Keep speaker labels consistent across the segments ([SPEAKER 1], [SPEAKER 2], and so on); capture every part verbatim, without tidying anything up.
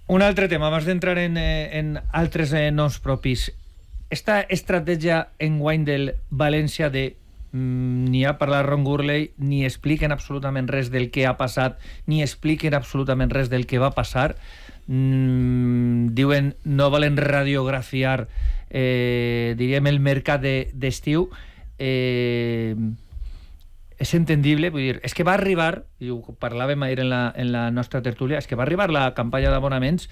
[SPEAKER 1] Un altre tema, abans d'entrar en, en altres eh, noms propis. Esta estratègia enguany del València de mm, ni ha parlat Ron Gurley, ni expliquen absolutament res del que ha passat, ni expliquen absolutament res del que va passar. Mm, diuen no volen radiografiar eh, diríem el mercat de, d'estiu. Eh, és entendible, vull dir, és que va arribar, i ho parlàvem ahir en la, en la nostra tertúlia, és que va arribar la campanya d'abonaments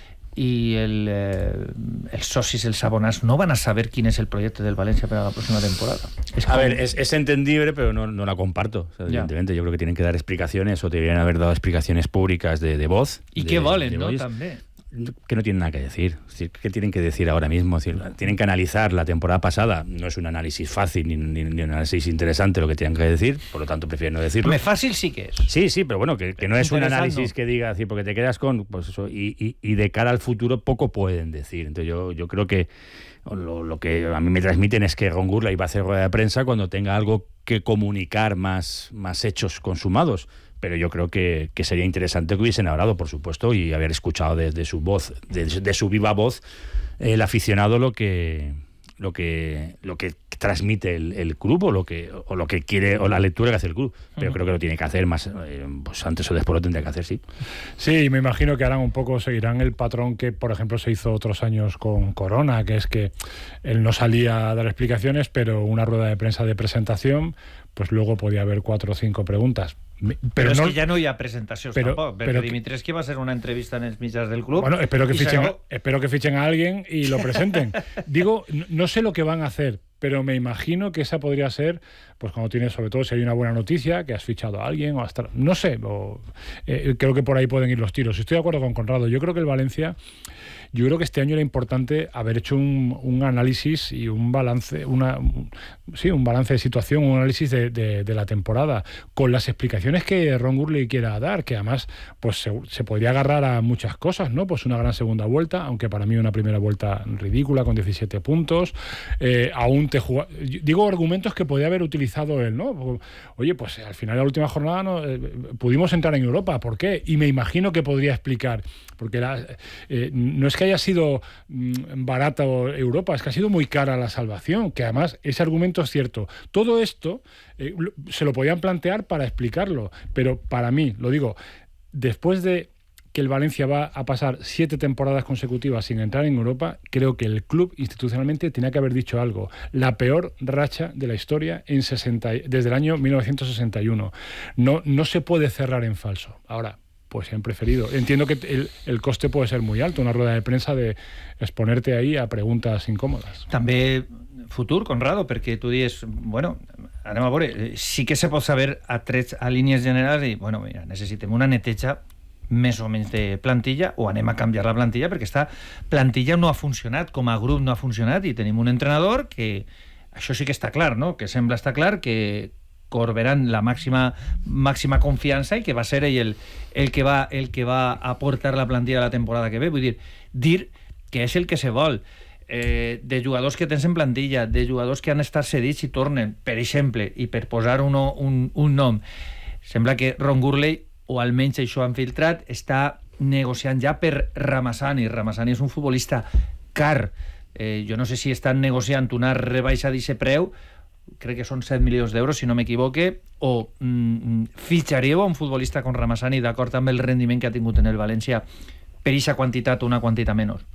[SPEAKER 1] i el, eh, els socis, els abonats, no van a saber quin és el projecte del València per a la próxima temporada.
[SPEAKER 2] Es a como... ver, es, es entendible, pero no, no la comparto. O sea, evidentemente, yo creo que tienen que dar explicaciones o deberían haber dado explicaciones públicas de, de voz.
[SPEAKER 1] ¿Y
[SPEAKER 2] de,
[SPEAKER 1] qué valen,
[SPEAKER 2] de
[SPEAKER 1] no?
[SPEAKER 2] voz.
[SPEAKER 1] También.
[SPEAKER 2] Que no tienen nada que decir. Es decir, ¿qué tienen que decir ahora mismo? Es decir, tienen que analizar la temporada pasada. No es un análisis fácil ni, ni, ni un análisis interesante lo que tienen que decir, por lo tanto prefiero no decirlo.
[SPEAKER 1] Me fácil sí que es.
[SPEAKER 2] Sí, sí, pero bueno, que, que no es un análisis no. que diga, decir, porque te quedas con pues eso, y, y, y de cara al futuro poco pueden decir. Entonces yo, yo creo que lo, lo que a mí me transmiten es que Ron Gurley va a hacer rueda de prensa cuando tenga algo que comunicar, más, más hechos consumados. Pero yo creo que, que sería interesante que hubiesen hablado, por supuesto, y haber escuchado de, de su voz, de, de su viva voz, el aficionado lo que lo que lo que transmite el, el club o lo que o lo que quiere o la lectura que hace el club. Pero uh-huh. creo que lo tiene que hacer más, eh, pues antes o después lo tendría que hacer, sí.
[SPEAKER 3] Sí, me imagino que harán un poco, seguirán el patrón que, por ejemplo, se hizo otros años con Corona, que es que él no salía a dar explicaciones, pero una rueda de prensa de presentación, pues luego podía haber cuatro o cinco preguntas.
[SPEAKER 1] Pero, pero es no, que ja no hi ha presentacions pero, tampoc, perquè Dimitrescu va ser una entrevista en els mitjans del club.
[SPEAKER 3] Bueno, espero que, fichen, no... espero que fichen a alguien y lo presenten. Digo, no sé lo que van a hacer, pero me imagino que esa podría ser, pues cuando tienes, sobre todo si hay una buena noticia, que has fichado a alguien, o hasta, no sé, o, eh, creo que por ahí pueden ir los tiros. Estoy de acuerdo con Conrado, yo creo que el Valencia... Yo creo que este año era importante haber hecho un, un análisis y un balance, una, un, sí, un balance de situación, un análisis de, de, de la temporada, con las explicaciones que Ron Gurley quiera dar, que además pues se, se podría agarrar a muchas cosas, ¿no? Pues una gran segunda vuelta, aunque para mí una primera vuelta ridícula con diecisiete puntos, eh, aún te juga... digo argumentos que podía haber utilizado él, ¿no? Oye, pues al final de la última jornada no, eh, pudimos entrar en Europa, ¿por qué? Y me imagino que podría explicar, porque la, eh, no es que haya sido mmm, barata Europa, es que ha sido muy cara la salvación, que además ese argumento es cierto. Todo esto eh, se lo podían plantear para explicarlo, pero para mí, lo digo, después de que el Valencia va a pasar siete temporadas consecutivas sin entrar en Europa, creo que el club institucionalmente tenía que haber dicho algo. La peor racha de la historia en sesenta, desde el año mil novecientos sesenta y uno. No, no se puede cerrar en falso. Ahora, pues han preferido. Entiendo que el, el coste puede ser muy alto, una rueda de prensa de exponerte ahí a preguntas incòmodes.
[SPEAKER 1] També futur, Conrado, perquè tu dius, bueno, anem a veure, sí que se pot saber a trets, a línies generals i, bueno, mira, necessitem una neteja més o menys de plantilla o anem a canviar la plantilla perquè esta plantilla no ha funcionat, com a grup no ha funcionat i tenim un entrenador que, això sí que està clar, no? Que sembla estar clar que Corberán la màxima màxima confiança i que va ser ell el, el, que va, el que va aportar la plantilla de la temporada que ve. Vull dir, dir que és el que se vol. Eh, de jugadors que tens en plantilla, de jugadors que han estat cedits i tornen, per exemple, i per posar uno, un, un nom, sembla que Ron Gurley, o almenys això han filtrat, està negociant ja per Ramazani. Ramazani és un futbolista car. Eh, jo no sé si estan negociant una rebaixa d'aquest preu, crec que són set milions d'euros, si no m'equivoque, o mm, fitxaríeu a un futbolista con Ramazani d'acord amb el rendiment que ha tingut en el València per aquesta quantitat o una quantitat menor?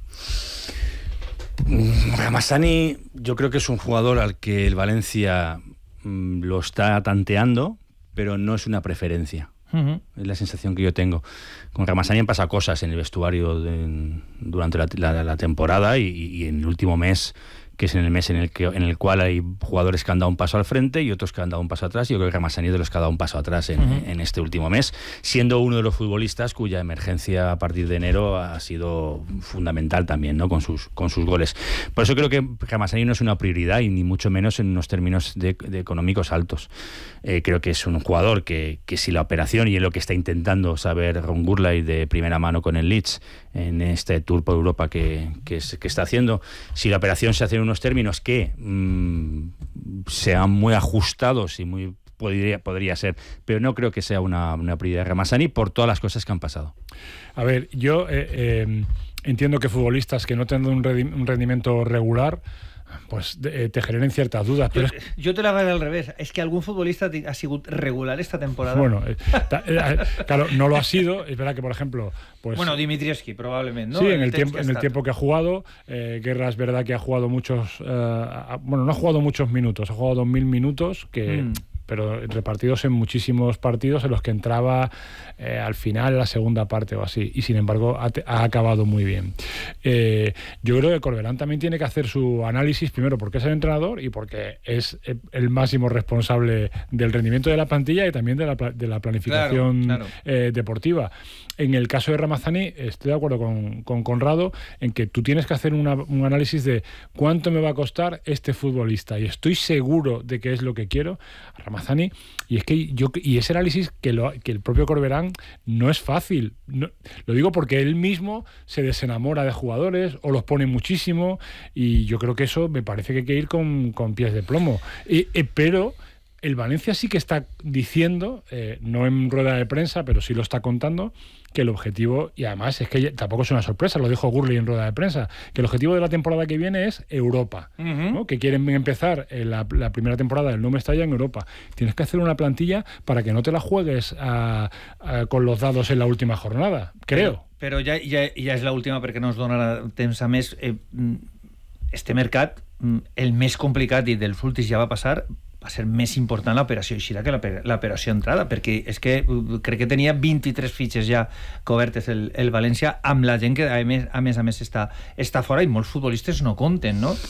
[SPEAKER 2] Ramazani yo creo que es un jugador al que el Valencia mm, lo está tanteando, pero no es una preferencia. Uh-huh. Es la sensación que yo tengo. Con Ramazani han pasado cosas en el vestuario de, durante la, la, la temporada y, y en el último mes, que es en el mes en el, que, en el cual hay jugadores que han dado un paso al frente y otros que han dado un paso atrás. Yo creo que Ramazani es de los que ha dado un paso atrás en, uh-huh. en este último mes, siendo uno de los futbolistas cuya emergencia a partir de enero ha sido fundamental también, ¿no? con, sus, con sus goles. Por eso creo que Ramazani no es una prioridad y ni mucho menos en unos términos de, de económicos altos. Eh, creo que es un jugador que, que si la operación y en lo que está intentando saber Ron Gurley de primera mano con el Leeds en este tour por Europa que, que, es, que está haciendo, si la operación se hace en unos términos que mmm, sean muy ajustados y muy podría, podría ser, pero no creo que sea una, una prioridad de Ramazani por todas las cosas que han pasado.
[SPEAKER 3] A ver, yo eh, eh, entiendo que futbolistas que no tengan un, rendi- un rendimiento regular pues eh, te generen ciertas dudas. Pero
[SPEAKER 1] jo,
[SPEAKER 3] es...
[SPEAKER 1] jo te la vaig al revés. És que algun futbolista ha sigut regular esta temporada.
[SPEAKER 3] Bueno, eh, ta, eh, claro, no lo ha sido. Es verdad que, por ejemplo... Pues,
[SPEAKER 1] bueno, Dimitrievski, probablemente, ¿no?
[SPEAKER 3] Sí, en el, tiempo, en el tiempo que ha jugado. Eh, Guerra es verdad que ha jugado muchos... Eh, a, bueno, no ha jugado muchos minutos. Ha jugado dos mil minutos que... Mm. pero repartidos en muchísimos partidos en los que entraba eh, al final, la segunda parte o así, y sin embargo ha, ha acabado muy bien. Eh, yo creo que Corberán también tiene que hacer su análisis, primero porque es el entrenador y porque es el máximo responsable del rendimiento de la plantilla y también de la, de la planificación claro, claro. Eh, deportiva. En el caso de Ramazani, estoy de acuerdo con, con Conrado en que tú tienes que hacer una, un análisis de cuánto me va a costar este futbolista, y estoy seguro de que es lo que quiero. Ramazani, y es que yo y ese análisis que, lo, que el propio Corberán no es fácil. No, lo digo porque él mismo se desenamora de jugadores o los pone muchísimo, y yo creo que eso me parece que hay que ir con, con pies de plomo. Y, eh, pero el Valencia sí que está diciendo, eh, no en rueda de prensa, pero sí lo está contando, que el objetivo, y además es que tampoco es una sorpresa, lo dijo Gurley en rueda de prensa, que el objetivo de la temporada que viene es Europa, uh-huh. ¿no? Que quieren empezar la, la primera temporada del No Mestalla en Europa. Tienes que hacer una plantilla para que no te la juegues a, a, con los dados en la última jornada, creo.
[SPEAKER 1] Però, però ja, ja, ja és l'última perquè no ens donarà temps a més. Eh, este mercat, el més complicat i dels últims ja va passar, va ser més important l'operació eixida que l'operació entrada, perquè és que crec que tenia vint-i-tres fitxes ja cobertes el, el València, amb la gent que a més a més, a més està, està fora, i molts futbolistes no compten, ¿no?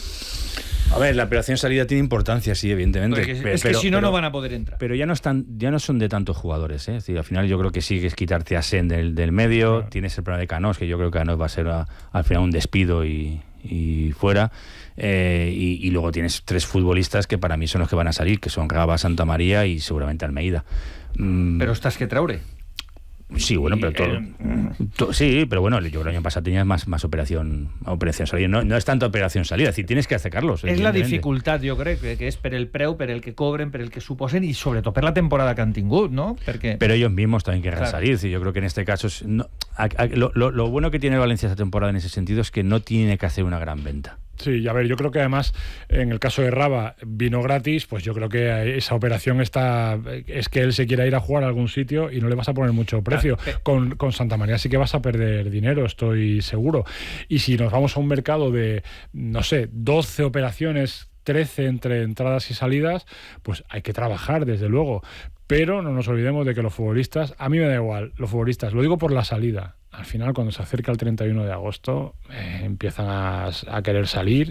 [SPEAKER 2] A ver, la operación salida tiene importancia, sí, evidentemente.
[SPEAKER 1] Porque
[SPEAKER 2] pero,
[SPEAKER 1] es que
[SPEAKER 2] pero,
[SPEAKER 1] si no,
[SPEAKER 2] pero,
[SPEAKER 1] no van a poder entrar.
[SPEAKER 2] Pero ya no están, ya no son de tantos jugadores, ¿eh? Es decir, al final yo creo que sí que es quitarte a Sen del, del medio. Claro. Tienes el problema de Canós, que yo creo que Canós va a ser a, al final un despido y, y fuera. Eh, y, y luego tienes tres futbolistas que para mí son los que van a salir, que son Gaba, Santa María y seguramente Almeida.
[SPEAKER 1] Mm. Pero estás que traure.
[SPEAKER 2] Sí, bueno, pero todo, eh, todo, sí, pero bueno, yo el año pasado tenías más, más operación operación salida, no, no es tanto operación salida, es decir, tienes que atacarlos.
[SPEAKER 1] És la dificultat, jo crec, que és per el preu, per el que cobren, per el que suposen, i sobretot per la temporada que han tingut, ¿no? Perquè...
[SPEAKER 2] Pero ellos mismos también querrán claro. salir, yo creo que en este caso es, no, a, a, lo, lo, lo bueno que tiene Valencia esta temporada en ese sentido es que no tiene que hacer una gran venta.
[SPEAKER 3] Sí, a ver, yo creo que además en el caso de Raba vino gratis, pues yo creo que esa operación está, es que él se quiera ir a jugar a algún sitio y no le vas a poner mucho precio. Con, con Santa María sí que vas a perder dinero, estoy seguro. Y si nos vamos a un mercado de, no sé, doce operaciones, trece entre entradas y salidas, pues hay que trabajar, desde luego. Pero no nos olvidemos de que los futbolistas, a mí me da igual, los futbolistas, lo digo por la salida. Al final, cuando se acerca el treinta y uno de agosto, eh, empiezan a, a querer salir,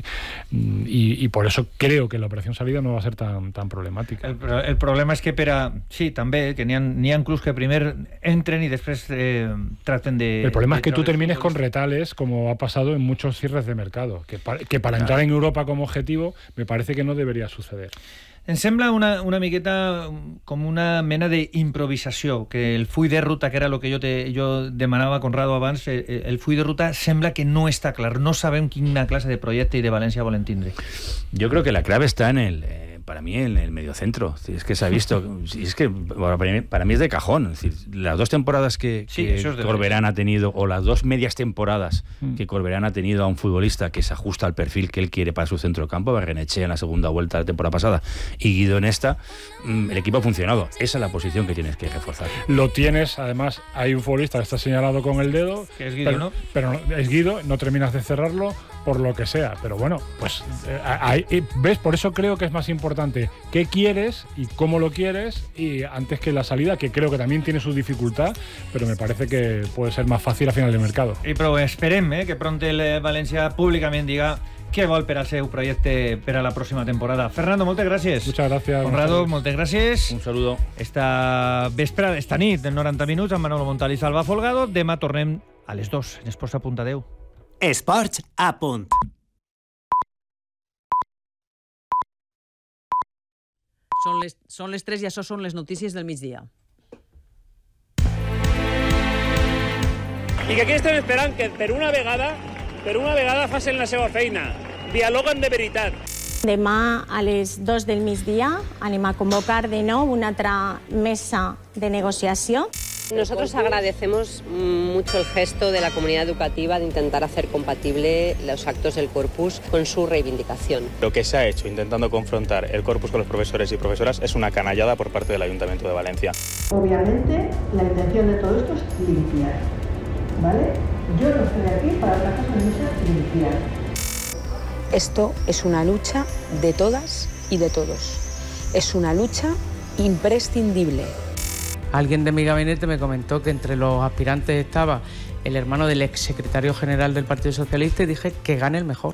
[SPEAKER 3] y, y por eso creo que la operación salida no va a ser tan, tan problemática.
[SPEAKER 1] El, el problema és que per a... Sí, també, que n'hi ha, n'hi ha clubs que primer entren y després eh, traten de...
[SPEAKER 3] El problema
[SPEAKER 1] de
[SPEAKER 3] es que tú termines con retales, como ha pasado en muchos cierres de mercado, que, pa, que para entrar en Europa como objetivo me parece que no debería suceder.
[SPEAKER 1] Em sembla una, una miqueta com una mena d'improvisació, que el full de ruta, que era el que jo, te, jo demanava a Conrado abans, el, el full de ruta sembla que no està clar, no sabem quina clase de projecte i de València volen tindre.
[SPEAKER 2] Yo creo que la clave está en el... Eh... para mí en el mediocentro. Es que se ha visto, es que para mí, para mí es de cajón. Es decir, las dos temporadas que,
[SPEAKER 1] sí,
[SPEAKER 2] que Corberán ha tenido, o las dos medias temporadas mm. que Corberán ha tenido a un futbolista que se ajusta al perfil que él quiere para su centro de campo, Barrenechea en la segunda vuelta de la temporada pasada y Guido en esta, el equipo ha funcionado. Esa es la posición que tienes que reforzar.
[SPEAKER 3] Lo tienes, además, hay un futbolista que está señalado con el dedo,
[SPEAKER 1] que es Guido,
[SPEAKER 3] pero,
[SPEAKER 1] ¿no?
[SPEAKER 3] Pero es Guido, no terminas de cerrarlo por lo que sea. Pero bueno, pues eh, hay, ves, por eso creo que es más importante qué quieres y cómo lo quieres, y antes que la salida, que creo que también tiene su dificultad, pero me parece que puede ser más fácil a final de mercado.
[SPEAKER 1] I però esperem eh, que pront el València públicament diga què vol per al seu projecte per a la pròxima temporada. Fernando, moltes gràcies.
[SPEAKER 3] Muchas gracias.
[SPEAKER 1] Conrado, moltes gràcies.
[SPEAKER 2] Un saludo.
[SPEAKER 1] Esta vespre, esta nit, en noranta minuts, amb Manolo Montal i Salva Folgado. Demà tornem a les dos, en Esports a Punt. Adéu.
[SPEAKER 4] Esports a Punt.
[SPEAKER 5] Són les, són les tres i això són les notícies del migdia.
[SPEAKER 6] I que aquí estem esperant que per una vegada, per una vegada facin la seva feina. Dialoguen de veritat. Demà a les dos del migdia anem a convocar de nou una altra mesa de negociació.
[SPEAKER 7] Nosotros agradecemos mucho el gesto de la comunidad educativa de intentar hacer compatible los actos del corpus con su reivindicación.
[SPEAKER 8] Lo que se ha hecho intentando confrontar el corpus con los profesores y profesoras es una canallada por parte del Ayuntamiento de Valencia.
[SPEAKER 9] Obviamente, la intención de todo esto es limpiar, ¿vale? Yo no estoy aquí para otra cosa que no sea limpiar.
[SPEAKER 10] Esto es una lucha de todas y de todos. Es una lucha imprescindible.
[SPEAKER 11] Alguien de mi gabinete me comentó que entre los aspirantes estaba el hermano del exsecretario general del Partido Socialista y dije que gane el mejor.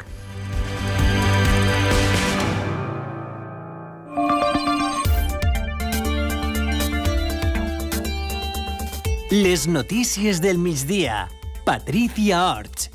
[SPEAKER 4] Les notícies del migdia. Patricia Orts.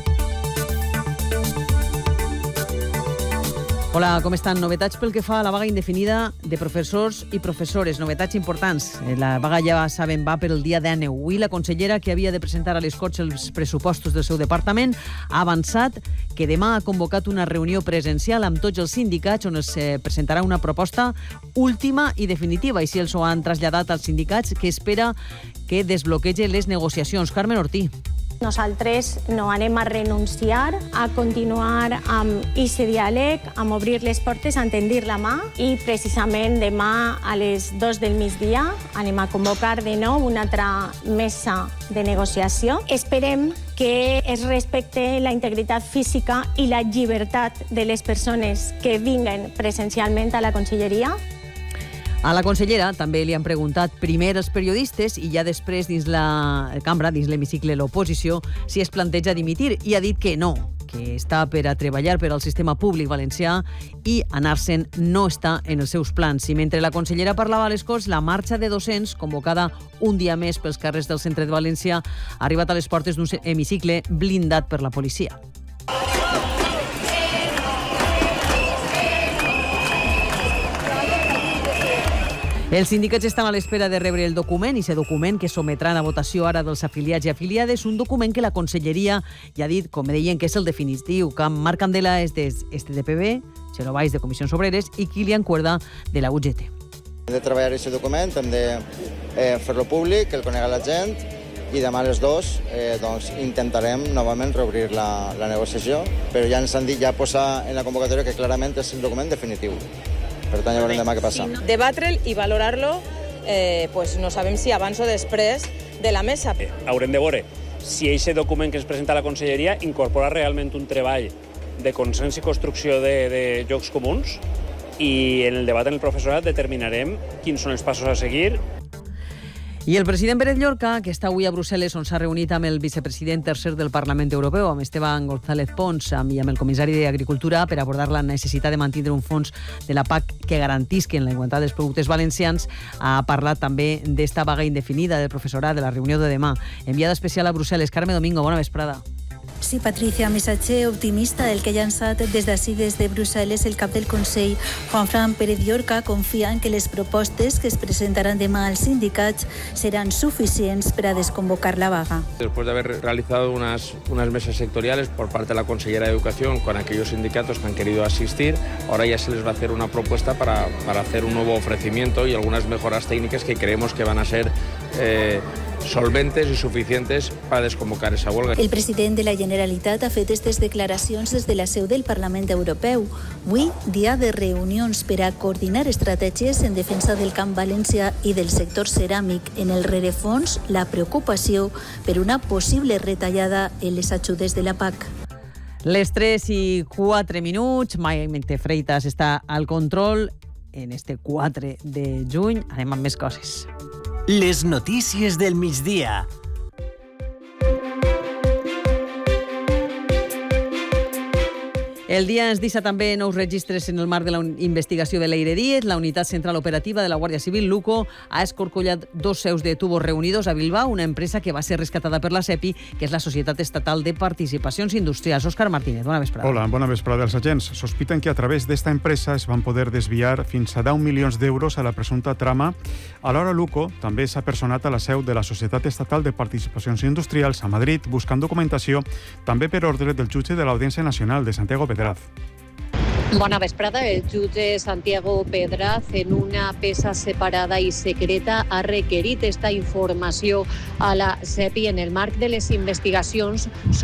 [SPEAKER 5] Hola, com estan? Novetats pel que fa a la vaga indefinida de professors i professores. Novetats importants. La vaga, ja saben, va per el dia deu. Avui la consellera, que havia de presentar a les Corts els pressupostos del seu departament, ha avançat que demà ha convocat una reunió presencial amb tots els sindicats on es presentarà una proposta última i definitiva. Així els ho han traslladat als sindicats, que espera que desbloquege les negociacions. Carmen Ortí.
[SPEAKER 6] Nosaltres no anem a renunciar a continuar amb aquest diàleg, amb obrir les portes, a tendir la mà, i precisament demà a les dos del migdia anem a convocar de nou una altra mesa de negociació. Esperem que es respecte la integritat física i la llibertat de les persones que vinguen presencialment a la conselleria.
[SPEAKER 5] A la consellera també li han preguntat primer els periodistes i ja després dins la cambra, dins l'hemicicle, l'oposició, si es planteja dimitir, i ha dit que no, que està per a treballar per al sistema públic valencià i anar-se'n no està en els seus plans. I mentre la consellera parlava a les Corts, la marxa de docents, convocada un dia més pels carrers del centre de València, ha arribat a les portes d'un hemicicle blindat per la policia. Els sindicats estan a l'espera de rebre el document, i aquest document que sometran a votació ara dels afiliats i afiliades, un document que la conselleria ja ha dit, com deien, que és el definitiu. que Marc Candela és de este D P B, Xelo Valls de Comissions Obreres i Kilian Cuerda de la U G T.
[SPEAKER 12] Hem de treballar aquest document, hem de eh, fer-lo públic, que el conega la gent, i demà a les dues eh, doncs, intentarem novament reobrir la, la negociació, però ja ens han dit ja posar en la convocatòria que clarament és el document definitiu. Per tant, ja veurem demà què passa.
[SPEAKER 13] Debatre'l i valorar-lo, eh, pues no sabem si abans o després de la mesa.
[SPEAKER 8] Eh, haurem de veure si aquest document que ens presenta la conselleria incorpora realment un treball de consens i construcció de, de llocs comuns, i en el debat en el professorat determinarem quins són els passos a seguir.
[SPEAKER 5] I el president Pérez Llorca, que està avui a Brussel·les, on s'ha reunit amb el vicepresident tercer del Parlament Europeu, amb Esteban González Pons, i amb el comissari d'Agricultura, per abordar la necessitat de mantenir un fons de la P A C que garantisquen la igualtat dels productes valencians, ha parlat també d'esta vaga indefinida del professorat, de la reunió de demà. Enviada especial a Brussel·les, Carme Domingo, bona vesprada.
[SPEAKER 14] Sí, Patricia, missatge optimista del que ha llançat des d'ací, des de Brussel·les, el cap del Consell, Juanfran Pérez Llorca, confia en que les propostes que es presentaran demà als sindicats seran suficients per a desconvocar la vaga.
[SPEAKER 15] Después de haber realizado unas, unas mesas sectoriales por parte de la consellera de Educación con aquellos sindicatos que han querido asistir, ahora ya se les va a hacer una propuesta para, para hacer un nuevo ofrecimiento y algunas mejoras técnicas que creemos que van a ser eh, solventes y suficientes para desconvocar esa huelga.
[SPEAKER 14] El president de la Generalitat ha fet aquestes declaracions des de la seu del Parlament Europeu. Avui, dia de reunions per a coordinar estratègies en defensa del camp valencià i del sector ceràmic. En el rerefons, la preocupació per una possible retallada en les ajudes de la P A C.
[SPEAKER 5] Les tres i quatre minuts, Maite Freitas està al control en este quatre de juny. Anem amb més coses.
[SPEAKER 4] Les notícies del migdia.
[SPEAKER 5] El dia ens deixa també nous registres en el marc de la investigació de l'Eire Díez. La Unitat Central Operativa de la Guàrdia Civil, Luco, ha escorcollat dos seus de tubos reunidos a Bilbao, una empresa que va ser rescatada per la SEPI, que és la Societat Estatal de Participacions Industrials. Òscar Martínez, bona vesprada.
[SPEAKER 16] Hola, bona vesprada. Els agents sospiten que a través d'esta empresa es van poder desviar fins a deu milions d'euros a la presumpta trama. Alhora, Luco també s'ha personat a la seu de la Societat Estatal de Participacions Industrials a Madrid, buscant documentació, també per ordre del jutge de l'Audiència Nacional de Santiago Pedraz.
[SPEAKER 17] Bona vesprada. El jutge Santiago Pedraz, en una peça separada i secreta, ha requerit esta informació a la SEPI en el marc de les investigacions sobre